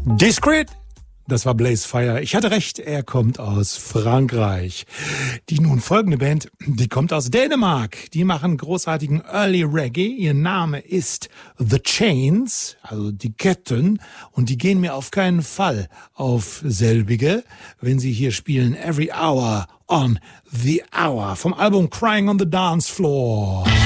Discreet? Das war Blaze Fire. Ich hatte recht, er kommt aus Frankreich. Die nun folgende Band, die kommt aus Dänemark. Die machen großartigen Early Reggae. Ihr Name ist The Chains, also die Ketten. Und die gehen mir auf keinen Fall auf selbige, wenn sie hier spielen Every Hour on the Hour vom Album Crying on the Dance Floor.